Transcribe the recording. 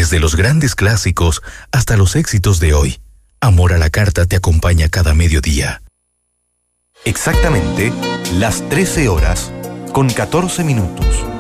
Desde los grandes clásicos hasta los éxitos de hoy, Amor a la Carta te acompaña cada mediodía. Exactamente las 13 horas con 14 minutos.